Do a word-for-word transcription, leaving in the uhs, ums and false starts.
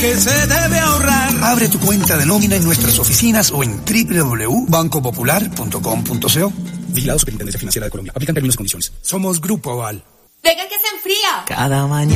que se debe ahorrar. Abre tu cuenta de nómina en nuestras oficinas o en doble u doble u doble u punto banco popular punto com punto co. Vigilado Superintendencia Financiera de Colombia. Aplican términos y condiciones. Somos Grupo Aval. Venga que se enfría. Cada mañana.